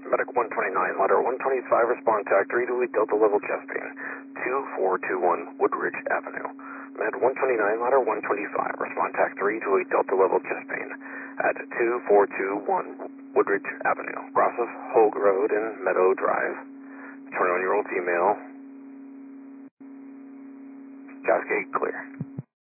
Medic 129, ladder 125, respond TAC 328 Delta level chest pain, 2421 Woodridge Avenue. Med 129, ladder 125, respond TAC 328 Delta level chest pain at 2421 Woodridge Avenue. Process Hogue Road and Meadow Drive. 21-year-old female. Cascade clear.